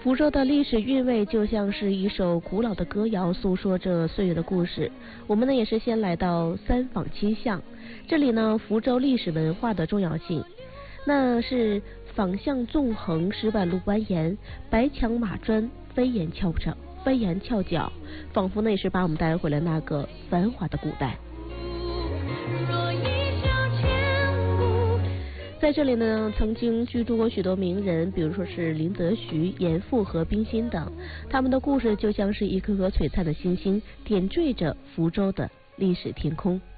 福州的历史韵味就像是一首古老的歌谣，诉说着岁月的故事。我们呢也是先来到三坊七巷，这里呢福州历史文化的重要性，那是坊巷纵横，石板路蜿蜒，白墙马砖，飞檐翘角，仿佛呢也是把我们带回了那个繁华的古代。在这里呢，曾经居住过许多名人，比如说是林则徐、严复和冰心等，他们的故事就像是一颗颗璀璨的星星，点缀着福州的历史天空。